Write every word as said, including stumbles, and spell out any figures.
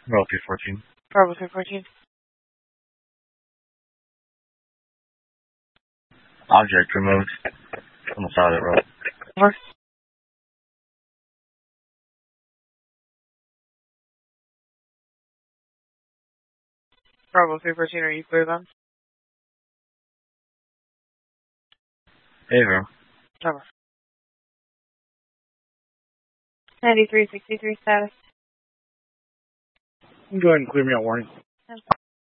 Roll three fourteen. Bravo three fourteen. Object removed from the side of the road. Over. Bravo three fourteen, are you clear then? Favor. Over. ninety-three sixty-three status. Go ahead and clear me out warning.